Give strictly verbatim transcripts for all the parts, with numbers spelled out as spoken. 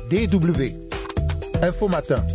D W. Info Matin.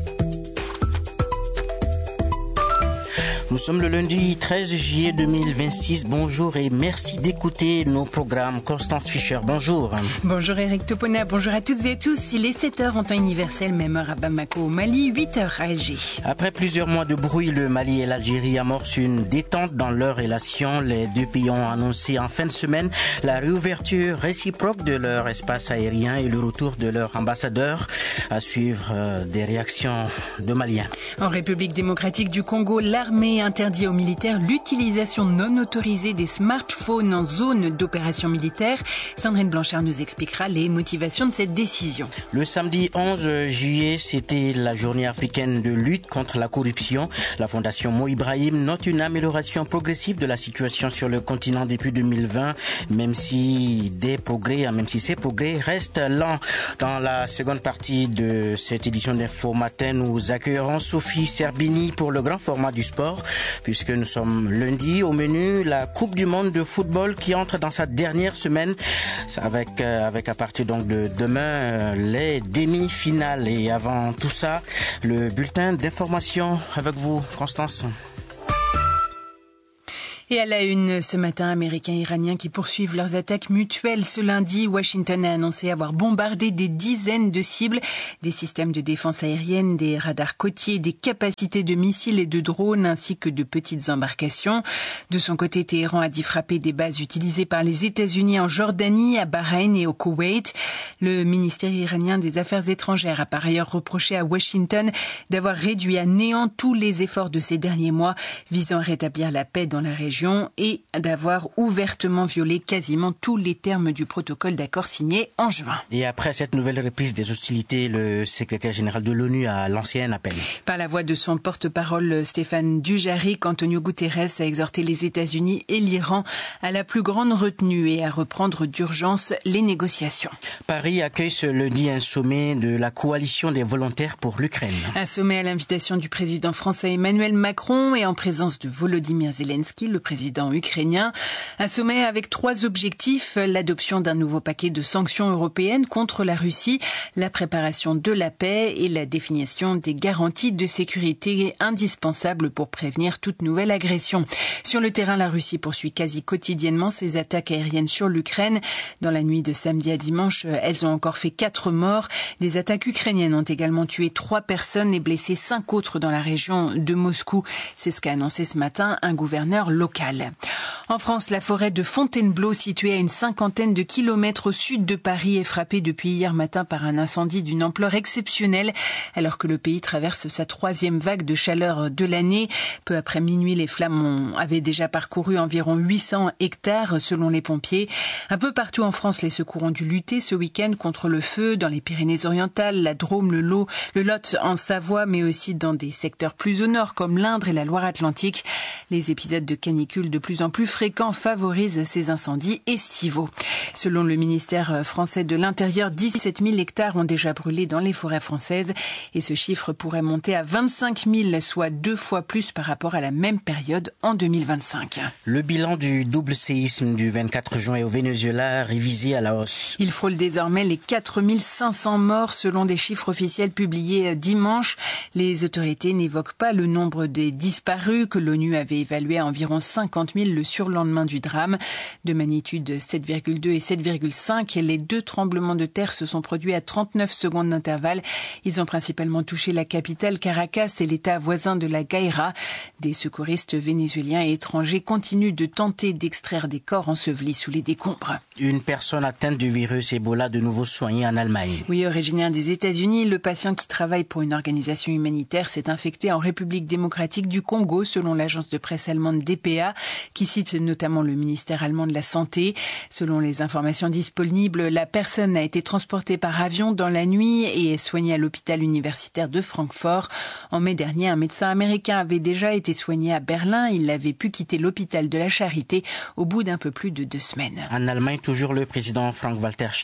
Nous sommes le lundi treize juillet deux mille vingt-six. Bonjour et merci d'écouter nos programmes. Constance Fischer, bonjour. Bonjour Eric Topona, bonjour à toutes et à tous. Il est sept heures en temps universel, même heure à Bamako au Mali, huit heures à Alger. Après plusieurs mois de bruit, le Mali et l'Algérie amorcent une détente dans leurs relations. Les deux pays ont annoncé en fin de semaine la réouverture réciproque de leur espace aérien et le retour de leur ambassadeur. À suivre euh, des réactions de Maliens. En République démocratique du Congo, l'armée interdit aux militaires l'utilisation non autorisée des smartphones en zone d'opération militaire. Sandrine Blanchard nous expliquera les motivations de cette décision. Le samedi onze juillet, c'était la journée africaine de lutte contre la corruption. La Fondation Mo Ibrahim note une amélioration progressive de la situation sur le continent depuis deux mille vingt, même si des progrès, même si ces progrès restent lents. Dans la seconde partie de cette édition d'Info Matin, nous accueillerons Sophie Serbini pour le grand format du sport. Puisque nous sommes lundi, au menu la Coupe du Monde de football qui entre dans sa dernière semaine avec, euh, avec à partir donc de demain euh, les demi-finales. Et avant tout ça, le bulletin d'information avec vous, Constance. Et à la une, ce matin, Américains et Iraniens qui poursuivent leurs attaques mutuelles. Ce lundi, Washington a annoncé avoir bombardé des dizaines de cibles, des systèmes de défense aérienne, des radars côtiers, des capacités de missiles et de drones, ainsi que de petites embarcations. De son côté, Téhéran a dit frapper des bases utilisées par les États-Unis en Jordanie, à Bahreïn et au Koweït. Le ministère iranien des Affaires étrangères a par ailleurs reproché à Washington d'avoir réduit à néant tous les efforts de ces derniers mois visant à rétablir la paix dans la région et d'avoir ouvertement violé quasiment tous les termes du protocole d'accord signé en juin. Et après cette nouvelle reprise des hostilités, le secrétaire général de l'ONU a lancé un appel. Par la voix de son porte-parole Stéphane Dujarric, Antonio Guterres a exhorté les États-Unis et l'Iran à la plus grande retenue et à reprendre d'urgence les négociations. Paris accueille ce lundi un sommet de la coalition des volontaires pour l'Ukraine. Un sommet à l'invitation du président français Emmanuel Macron et en présence de Volodymyr Zelensky, le président ukrainien. Un sommet avec trois objectifs, l'adoption d'un nouveau paquet de sanctions européennes contre la Russie, la préparation de la paix et la définition des garanties de sécurité indispensables pour prévenir toute nouvelle agression. Sur le terrain, la Russie poursuit quasi quotidiennement ses attaques aériennes sur l'Ukraine. Dans la nuit de samedi à dimanche, elles ont encore fait quatre morts. Des attaques ukrainiennes ont également tué trois personnes et blessé cinq autres dans la région de Moscou. C'est ce qu'a annoncé ce matin un gouverneur local. En France, la forêt de Fontainebleau, située à une cinquantaine de kilomètres au sud de Paris, est frappée depuis hier matin par un incendie d'une ampleur exceptionnelle, alors que le pays traverse sa troisième vague de chaleur de l'année. Peu après minuit, les flammes ont, avaient déjà parcouru environ huit cents hectares, selon les pompiers. Un peu partout en France, les secours ont dû lutter ce week-end contre le feu, dans les Pyrénées-Orientales, la Drôme, le Lot, le Lot en Savoie, mais aussi dans des secteurs plus au nord, comme l'Indre et la Loire-Atlantique. Les épisodes de canicule de plus en plus fréquents favorisent ces incendies estivaux. Selon le ministère français de l'Intérieur, dix-sept mille hectares ont déjà brûlé dans les forêts françaises et ce chiffre pourrait monter à vingt-cinq mille, soit deux fois plus par rapport à la même période en deux mille vingt-cinq. Le bilan du double séisme du vingt-quatre juin au Venezuela révisé à la hausse. Il frôle désormais les quatre mille cinq cents morts selon des chiffres officiels publiés dimanche. Les autorités n'évoquent pas le nombre des disparus que l'ONU avait évalué à environ cinquante mille le surlendemain du drame. De magnitude sept virgule deux et sept virgule cinq, les deux tremblements de terre se sont produits à trente-neuf secondes d'intervalle. Ils ont principalement touché la capitale Caracas et l'état voisin de la Gaira. Des secouristes vénézuéliens et étrangers continuent de tenter d'extraire des corps ensevelis sous les décombres. Une personne atteinte du virus Ebola de nouveau soignée en Allemagne. Oui, originaire des États-Unis, le patient qui travaille pour une organisation humanitaire s'est infecté en République démocratique du Congo, selon l'agence de presse allemande D P A, qui cite notamment le ministère allemand de la Santé. Selon les informations disponibles, la personne a été transportée par avion dans la nuit et est soignée à l'hôpital universitaire de Francfort. En mai dernier, un médecin américain avait déjà été soigné à Berlin. Il avait pu quitter l'hôpital de la Charité au bout d'un peu plus de deux semaines. En Allemagne, toujours le président Frank-Walter Steinmeier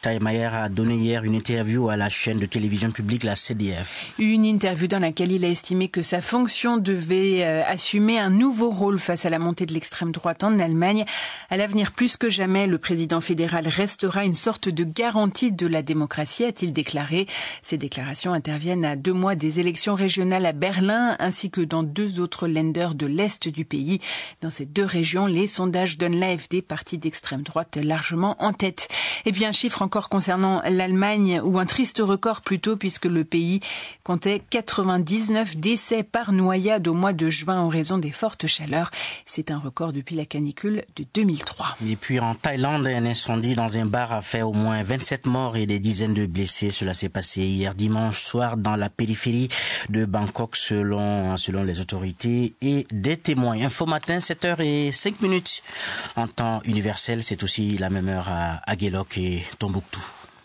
Fédère a donné hier une interview à la chaîne de télévision publique, la C D F. Une interview dans laquelle il a estimé que sa fonction devait euh, assumer un nouveau rôle face à la montée de l'extrême droite en Allemagne. À l'avenir, plus que jamais, le président fédéral restera une sorte de garantie de la démocratie, a-t-il déclaré. Ces déclarations interviennent à deux mois des élections régionales à Berlin, ainsi que dans deux autres länders de l'Est du pays. Dans ces deux régions, les sondages donnent l'A F D, parti d'extrême droite, largement en tête. Et puis un chiffre encore concernant l'Allemagne, ou un triste record plutôt, puisque le pays comptait quatre-vingt-dix-neuf décès par noyade au mois de juin en raison des fortes chaleurs. C'est un record depuis la canicule de deux mille trois. Et puis en Thaïlande, un incendie dans un bar a fait au moins vingt-sept morts et des dizaines de blessés. Cela s'est passé hier dimanche soir dans la périphérie de Bangkok selon, selon les autorités et des témoins. Info matin, sept heures zéro cinq minutes. En temps universel, c'est aussi la même heure à Aguelok et Tombouctou.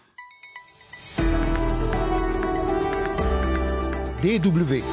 D W.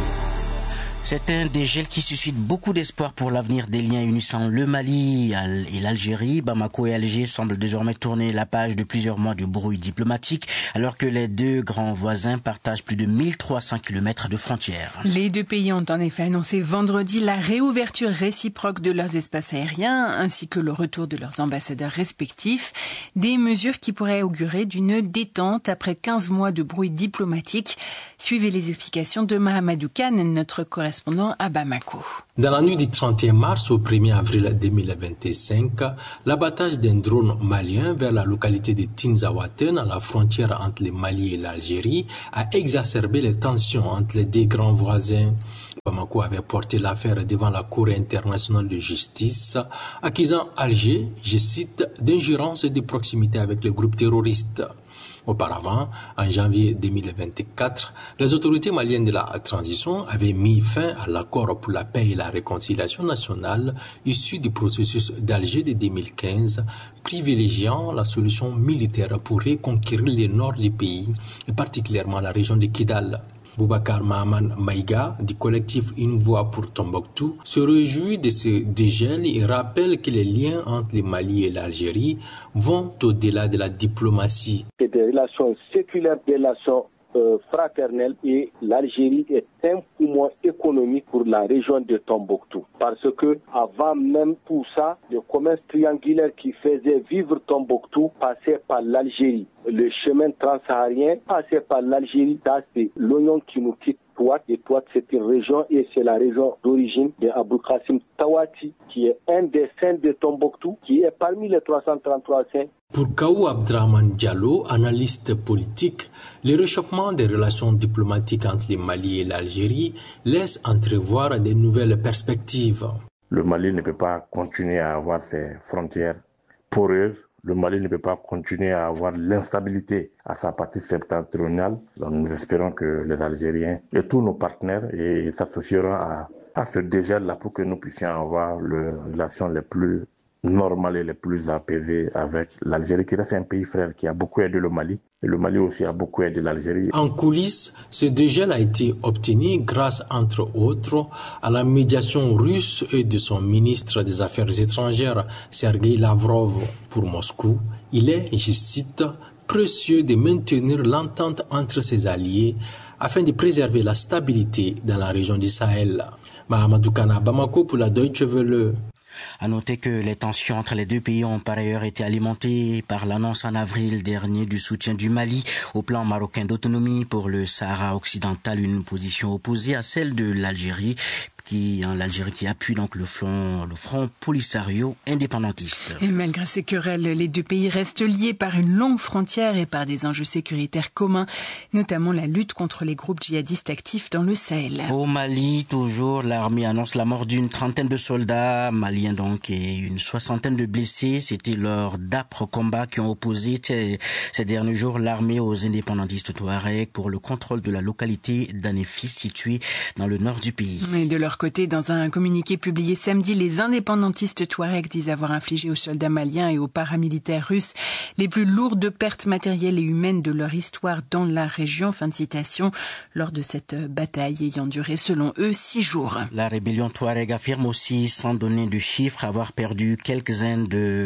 C'est un dégel qui suscite beaucoup d'espoir pour l'avenir des liens unissant le Mali et l'Algérie. Bamako et Alger semblent désormais tourner la page de plusieurs mois de brouille diplomatique, alors que les deux grands voisins partagent plus de mille trois cents kilomètres de frontières. Les deux pays ont en effet annoncé vendredi la réouverture réciproque de leurs espaces aériens, ainsi que le retour de leurs ambassadeurs respectifs. Des mesures qui pourraient augurer d'une détente après quinze mois de brouille diplomatique. Suivez les explications de Mahamadou Kane, notre correspondant à Bamako. Dans la nuit du trente et un mars au premier avril deux mille vingt-cinq, l'abattage d'un drone malien vers la localité de Tinzaouaten, à la frontière entre le Mali et l'Algérie, a exacerbé les tensions entre les deux grands voisins. Bamako avait porté l'affaire devant la Cour internationale de justice, accusant Alger, je cite, d'ingérence et de proximité avec le groupe terroriste. Auparavant, en janvier deux mille vingt-quatre, les autorités maliennes de la transition avaient mis fin à l'accord pour la paix et la réconciliation nationale issu du processus d'Alger de deux mille quinze, privilégiant la solution militaire pour reconquérir le nord du pays, et particulièrement la région de Kidal. Boubacar Mahaman Maïga, du collectif Une Voix pour Tombouctou, se réjouit de ce dégel et rappelle que les liens entre le Mali et l'Algérie vont au-delà de la diplomatie. C'est des relations séculaires, des relations euh, fraternelles, et l'Algérie est un poumon économique pour la région de Tombouctou. Parce que avant même tout ça, le commerce triangulaire qui faisait vivre Tombouctou passait par l'Algérie. Le chemin transsaharien passait par l'Algérie. Ça, c'est l'oignon qui nous quitte. Touat, et Touat, c'est une région, et c'est la région d'origine de Abou Kassim Tawati, qui est un des saints de Tombouctou, qui est parmi les trois cent trente-trois saints. Pour Kaou Abdraman Diallo, analyste politique, le réchauffement des relations diplomatiques entre le Mali et l'Algérie laisse entrevoir de nouvelles perspectives. Le Mali ne peut pas continuer à avoir ses frontières poreuses. Le Mali ne peut pas continuer à avoir l'instabilité à sa partie septentrionale. Donc nous espérons que les Algériens et tous nos partenaires s'associeront à, à ce dégel-là pour que nous puissions avoir les relations les plus normales et les plus apaisées avec l'Algérie, qui reste un pays frère qui a beaucoup aidé le Mali. Et le Mali aussi a beaucoup aidé l'Algérie. En coulisses, ce dégel a été obtenu grâce, entre autres, à la médiation russe et de son ministre des Affaires étrangères, Sergueï Lavrov. Pour Moscou, il est, je cite, précieux de maintenir l'entente entre ses alliés afin de préserver la stabilité dans la région du Sahel. Mahamadou Kana, Bamako pour la Deutsche Welle. À noter que les tensions entre les deux pays ont par ailleurs été alimentées par l'annonce en avril dernier du soutien du Mali au plan marocain d'autonomie pour le Sahara occidental, une position opposée à celle de l'Algérie. Qui, hein, l'Algérie qui appuie donc le front, le front Polisario indépendantiste. Et malgré ces querelles, les deux pays restent liés par une longue frontière et par des enjeux sécuritaires communs, notamment la lutte contre les groupes djihadistes actifs dans le Sahel. Au Mali, toujours, l'armée annonce la mort d'une trentaine de soldats maliens donc et une soixantaine de blessés. C'était lors d'âpres combats qui ont opposé ces derniers jours l'armée aux indépendantistes touaregs pour le contrôle de la localité d'Anéfi située dans le nord du pays. Et de leur leur côté, dans un communiqué publié samedi, les indépendantistes touaregs disent avoir infligé aux soldats maliens et aux paramilitaires russes les plus lourdes pertes matérielles et humaines de leur histoire dans la région. Fin de citation. Lors de cette bataille ayant duré, selon eux, six jours. La rébellion touareg affirme aussi, sans donner de chiffres, avoir perdu quelques-uns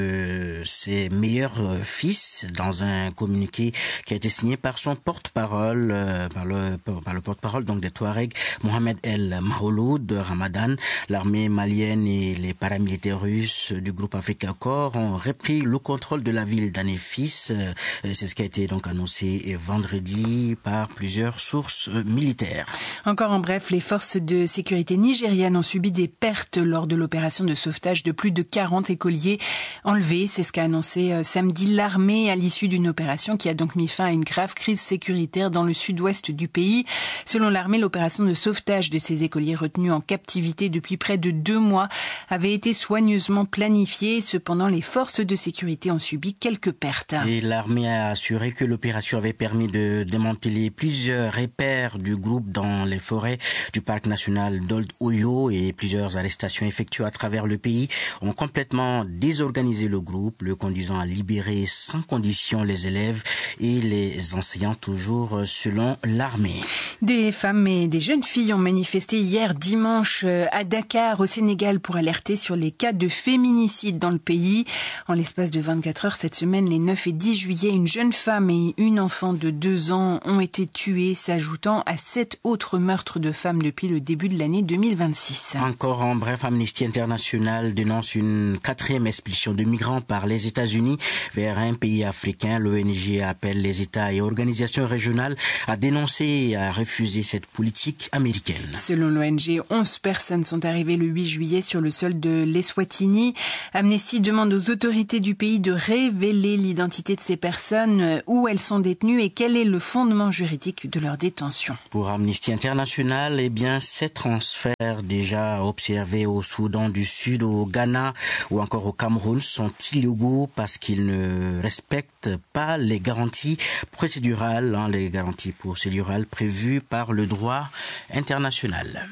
de ses meilleurs fils dans un communiqué qui a été signé par son porte-parole, euh, par le, par le porte-parole donc des Touaregs, Mohamed El Maholoud Ramadan. L'armée malienne et les paramilitaires russes du groupe Africa Corps ont repris le contrôle de la ville d'Anéfis. C'est ce qui a été donc annoncé vendredi par plusieurs sources militaires. Encore en bref, les forces de sécurité nigériennes ont subi des pertes lors de l'opération de sauvetage de plus de quarante écoliers enlevés. C'est ce qu'a annoncé euh, samedi l'armée à l'issue d'une opération qui a donc mis fin à une grave crise sécuritaire dans le sud-ouest du pays. Selon l'armée, l'opération de sauvetage de ces écoliers retenus en captivité depuis près de deux mois avait été soigneusement planifiée. Cependant, les forces de sécurité ont subi quelques pertes. Et l'armée a assuré que l'opération avait permis de démanteler plusieurs repères du groupe dans les forêts du parc national d'Old-Oyo, et plusieurs arrestations effectuées à travers le pays ont complètement désorganisé le groupe, le conduisant à libérer sans condition les élèves et les enseignants, toujours selon l'armée. Des femmes et des jeunes filles ont manifesté hier dimanche à Dakar, au Sénégal, pour alerter sur les cas de féminicide dans le pays. En l'espace de vingt-quatre heures cette semaine, les neuf et dix juillet, une jeune femme et une enfant de deux ans ont été tuées, s'ajoutant à sept autres meurtres de femmes depuis le début de l'année deux mille vingt-six. Encore en bref, Amnesty International dénonce une quatrième expulsion de migrants par les États-Unis vers un pays africain. L'O N G appelle les États et organisations régionales à dénoncer et à refuser cette politique américaine. Selon l'O N G, onze personnes sont arrivées le huit juillet sur le sol de l'Eswatini. Amnesty demande aux autorités du pays de révéler l'identité de ces personnes, où elles sont détenues et quel est le fondement juridique de leur détention. Pour Amnesty International, eh bien, ces transferts déjà observés au Soudan du Sud, au Ghana ou encore au Cameroun sont illégaux parce qu'ils ne respectent pas les garanties procédurales, hein, les garanties procédurales prévues par le droit international.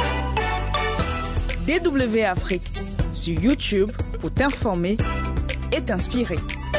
D W Afrique sur YouTube pour t'informer et t'inspirer.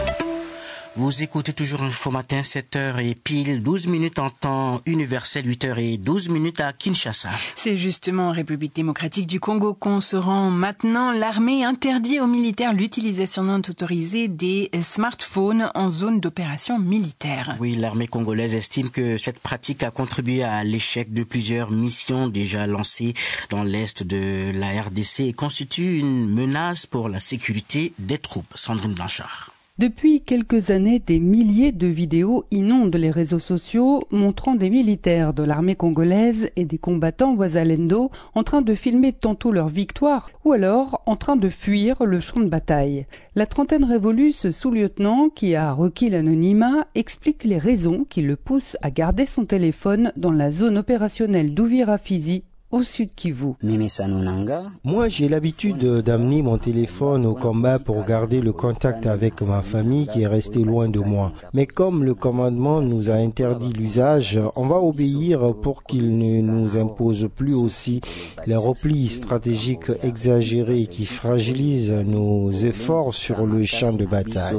Vous écoutez toujours Info Matin, sept heures et pile, douze minutes en temps universel, huit heures et douze minutes à Kinshasa. C'est justement en République démocratique du Congo qu'on se rend maintenant. L'armée interdit aux militaires l'utilisation non autorisée des smartphones en zone d'opération militaire. Oui, l'armée congolaise estime que cette pratique a contribué à l'échec de plusieurs missions déjà lancées dans l'est de la R D C et constitue une menace pour la sécurité des troupes. Sandrine Blanchard. Depuis quelques années, des milliers de vidéos inondent les réseaux sociaux montrant des militaires de l'armée congolaise et des combattants Wazalendo en train de filmer tantôt leur victoire ou alors en train de fuir le champ de bataille. La trentaine révolue, ce sous-lieutenant qui a requis l'anonymat explique les raisons qui le poussent à garder son téléphone dans la zone opérationnelle d'Uvira-Fizi, au sud Kivu. Moi, j'ai l'habitude d'amener mon téléphone au combat pour garder le contact avec ma famille qui est restée loin de moi. Mais comme le commandement nous a interdit l'usage, on va obéir pour qu'il ne nous impose plus aussi les replis stratégiques exagérés qui fragilisent nos efforts sur le champ de bataille.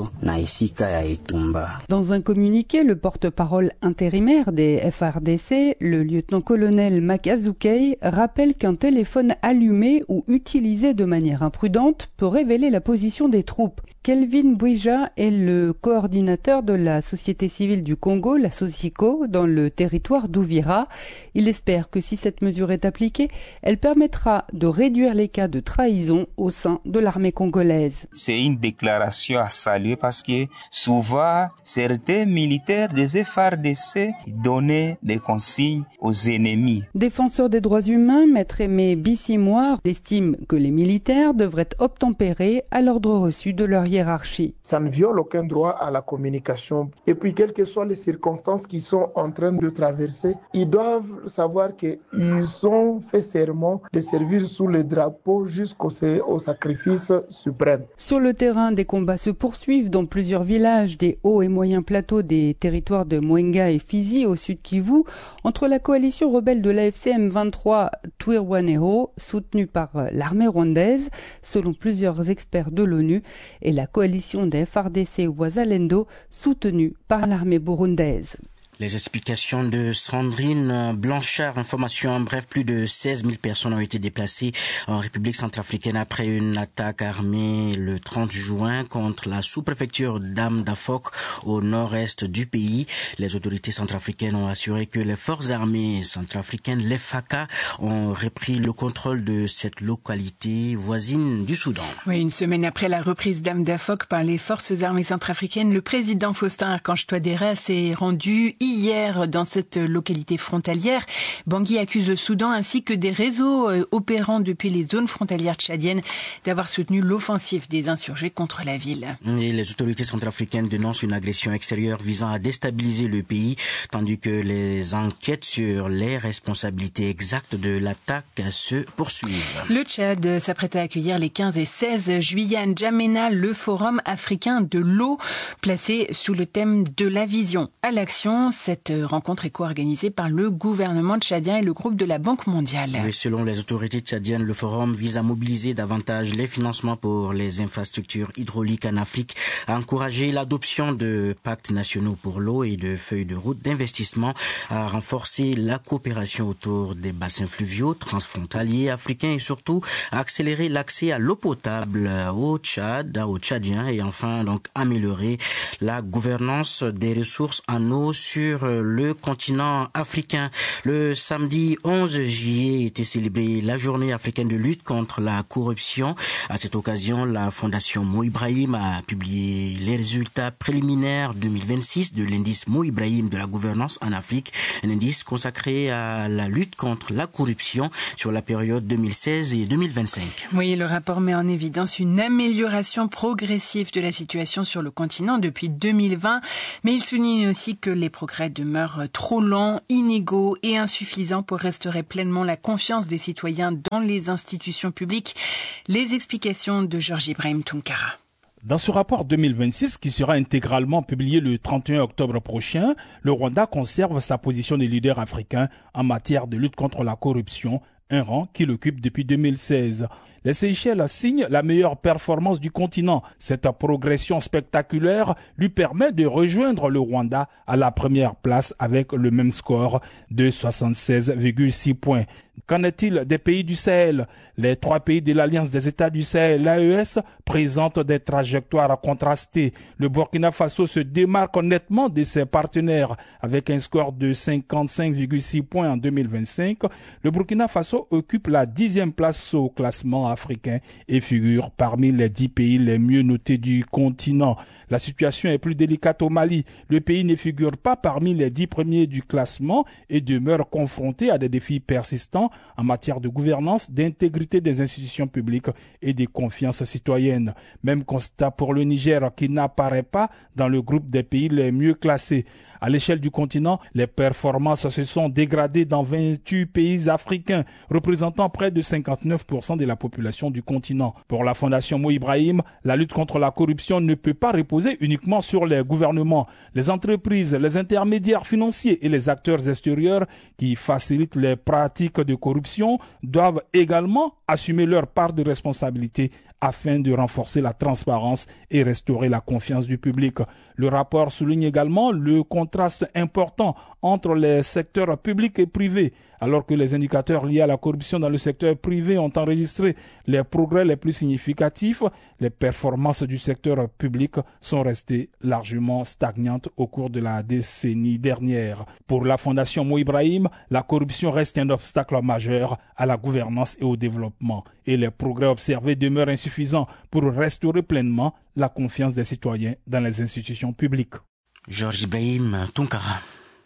Dans un communiqué, le porte-parole intérimaire des F A R D C, le lieutenant-colonel Makazukei, rappelle qu'un téléphone allumé ou utilisé de manière imprudente peut révéler la position des troupes. Kelvin Bouija est le coordinateur de la société civile du Congo, la SOSICO, dans le territoire d'Uvira. Il espère que si cette mesure est appliquée, elle permettra de réduire les cas de trahison au sein de l'armée congolaise. C'est une déclaration à saluer parce que souvent, certains militaires des F A R D C donnaient des consignes aux ennemis. Défenseur des droits humains, Maître Aimé Bissimoire estime que les militaires devraient obtempérer à l'ordre reçu de leur hiérarchie. Ça ne viole aucun droit à la communication. Et puis, quelles que soient les circonstances qu'ils sont en train de traverser, ils doivent savoir qu'ils ont fait serment de servir sous le drapeau jusqu'au au sacrifice suprême. Sur le terrain, des combats se poursuivent dans plusieurs villages des hauts et moyens plateaux des territoires de Mwenga et Fizi au sud Kivu, entre la coalition rebelle de l'A F C M vingt-trois trois Twirwaneho, soutenus par l'armée rwandaise, selon plusieurs experts de l'ONU, et la coalition des F R D C Wazalendo, soutenue par l'armée burundaise. Les explications de Sandrine Blanchard. Information en bref, plus de seize mille personnes ont été déplacées en République centrafricaine après une attaque armée le trente juin contre la sous-préfecture d'Amdafok au nord-est du pays. Les autorités centrafricaines ont assuré que les forces armées centrafricaines, les F A C A, ont repris le contrôle de cette localité voisine du Soudan. Oui, une semaine après la reprise d'Amdafok par les forces armées centrafricaines, le président Faustin Archange Touadéra s'est rendu hier dans cette localité frontalière. Bangui accuse le Soudan ainsi que des réseaux opérant depuis les zones frontalières tchadiennes d'avoir soutenu l'offensive des insurgés contre la ville. Et les autorités centrafricaines dénoncent une agression extérieure visant à déstabiliser le pays, tandis que les enquêtes sur les responsabilités exactes de l'attaque se poursuivent. Le Tchad s'apprête à accueillir les quinze et seize juillet à N'Djamena le Forum africain de l'eau, placé sous le thème de la vision à l'action. Cette rencontre est co-organisée par le gouvernement tchadien et le groupe de la Banque mondiale. Oui, selon les autorités tchadiennes, le forum vise à mobiliser davantage les financements pour les infrastructures hydrauliques en Afrique, à encourager l'adoption de pactes nationaux pour l'eau et de feuilles de route d'investissement, à renforcer la coopération autour des bassins fluviaux transfrontaliers africains et surtout à accélérer l'accès à l'eau potable au Tchad, aux Tchadiens et enfin donc améliorer la gouvernance des ressources en eau sur le continent africain. Le samedi onze juillet était célébrée la journée africaine de lutte contre la corruption. À cette occasion, la Fondation Mo Ibrahim a publié les résultats préliminaires deux mille vingt-six de l'indice Mo Ibrahim de la gouvernance en Afrique, un indice consacré à la lutte contre la corruption sur la période deux mille seize et deux mille vingt-cinq. Oui, le rapport met en évidence une amélioration progressive de la situation sur le continent depuis deux mille vingt, mais il souligne aussi que les progrès demeurent trop lents, inégaux et insuffisants pour restaurer pleinement la confiance des citoyens dans les institutions publiques. Les explications de Georges Ibrahim Tunkara. Dans ce rapport deux mille vingt-six, qui sera intégralement publié le trente et un octobre prochain, le Rwanda conserve sa position de leader africain en matière de lutte contre la corruption, un rang qu'il occupe depuis deux mille seize. Les Seychelles signent la meilleure performance du continent. Cette progression spectaculaire lui permet de rejoindre le Rwanda à la première place avec le même score de soixante-seize virgule six points. Qu'en est-il des pays du Sahel? Les trois pays de l'Alliance des États du Sahel, l'A E S, présentent des trajectoires contrastées. Le Burkina Faso se démarque nettement de ses partenaires avec un score de cinquante-cinq virgule six points en deux mille vingt-cinq. Le Burkina Faso occupe la dixième place au classement africain et figure parmi les dix pays les mieux notés du continent. La situation est plus délicate au Mali. Le pays ne figure pas parmi les dix premiers du classement et demeure confronté à des défis persistants en matière de gouvernance, d'intégrité des institutions publiques et de confiance citoyenne. Même constat pour le Niger qui n'apparaît pas dans le groupe des pays les mieux classés. À l'échelle du continent, les performances se sont dégradées dans vingt-huit pays africains, représentant près de cinquante-neuf pour cent de la population du continent. Pour la Fondation Mo Ibrahim, la lutte contre la corruption ne peut pas reposer uniquement sur les gouvernements. Les entreprises, les intermédiaires financiers et les acteurs extérieurs qui facilitent les pratiques de corruption doivent également assumer leur part de responsabilité afin de renforcer la transparence et restaurer la confiance du public. Le rapport souligne également le contraste important entre les secteurs publics et privés. Alors que les indicateurs liés à la corruption dans le secteur privé ont enregistré les progrès les plus significatifs, les performances du secteur public sont restées largement stagnantes au cours de la décennie dernière. Pour la Fondation Mo Ibrahim, la corruption reste un obstacle majeur à la gouvernance et au développement. Et les progrès observés demeurent insuffisants pour restaurer pleinement la confiance des citoyens dans les institutions publiques. Georges Ibrahim Tunkara.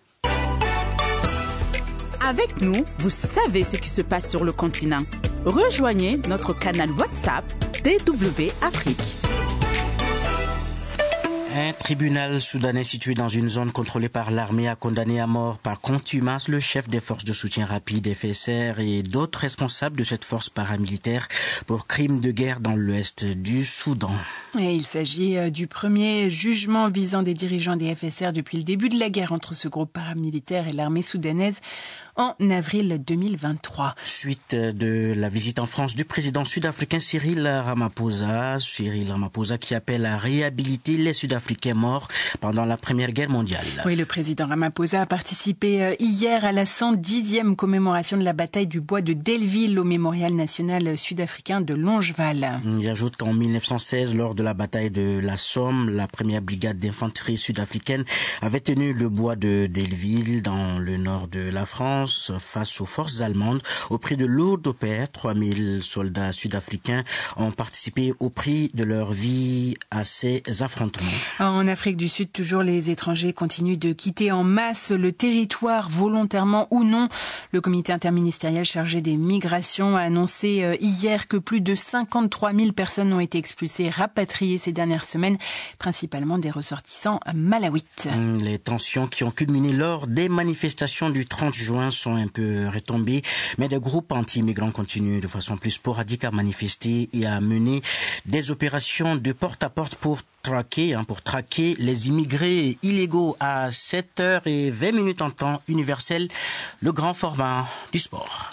Avec nous, vous savez ce qui se passe sur le continent. Rejoignez notre canal WhatsApp D W Afrique. Un tribunal soudanais situé dans une zone contrôlée par l'armée a condamné à mort par contumace le chef des forces de soutien rapide F S R et d'autres responsables de cette force paramilitaire pour crimes de guerre dans l'ouest du Soudan. Et il s'agit du premier jugement visant des dirigeants des F S R depuis le début de la guerre entre ce groupe paramilitaire et l'armée soudanaise en avril deux mille vingt-trois. Suite de la visite en France du président sud-africain Cyril Ramaphosa, Cyril Ramaphosa qui appelle à réhabiliter les Sud-Africains morts pendant la Première Guerre mondiale. Oui, le président Ramaphosa a participé hier à la cent dixième commémoration de la bataille du bois de Delville au mémorial national sud-africain de Longeval. Il ajoute qu'en mille neuf cent seize, lors de la bataille de la Somme, la première brigade d'infanterie sud-africaine avait tenu le bois de Delville dans le nord de la France face aux forces allemandes au prix de lourdes pertes. trois mille soldats sud-africains ont participé au prix de leur vie à ces affrontements. En Afrique du Sud, toujours les étrangers continuent de quitter en masse le territoire, volontairement ou non. Le comité interministériel chargé des migrations a annoncé hier que plus de cinquante-trois mille personnes ont été expulsées, rapatriées ces dernières semaines, principalement des ressortissants malawites. Les tensions qui ont culminé lors des manifestations du trente juin sont un peu retombées, mais des groupes anti-immigrants continuent de façon plus sporadique à manifester et à mener des opérations de porte-à-porte pour traquer, hein, pour traquer les immigrés illégaux. À sept heures vingt minutes en temps universel, le grand format du sport.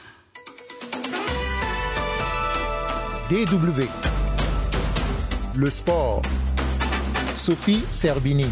D W. Le sport. Sophie Serbini.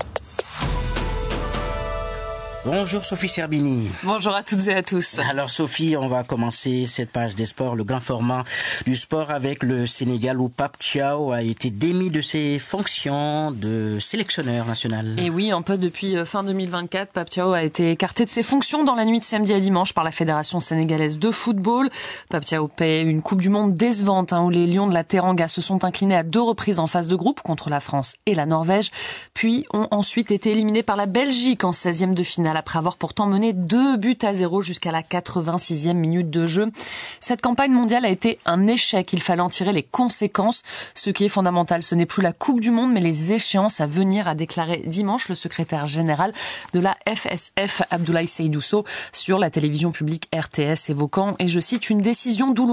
Bonjour Sophie Serbini. Bonjour à toutes et à tous. Alors Sophie, on va commencer cette page des sports, le grand format du sport avec le Sénégal où Pape Thiaw a été démis de ses fonctions de sélectionneur national. Et oui, en poste depuis fin deux mille vingt-quatre, Pape Thiaw a été écarté de ses fonctions dans la nuit de samedi à dimanche par la Fédération sénégalaise de football. Pape Thiaw paie une Coupe du Monde décevante hein, où les Lions de la Teranga se sont inclinés à deux reprises en phase de groupe contre la France et la Norvège, puis ont ensuite été éliminés par la Belgique en seizième de finale après avoir pourtant mené deux buts à zéro jusqu'à la quatre-vingt-sixième minute de jeu. Cette campagne mondiale a été un échec. Il fallait en tirer les conséquences. Ce qui est fondamental, ce n'est plus la Coupe du Monde, mais les échéances à venir, a déclaré dimanche le secrétaire général de la F S F, Abdoulaye Seydousso, sur la télévision publique R T S, évoquant, et je cite, une décision douloureuse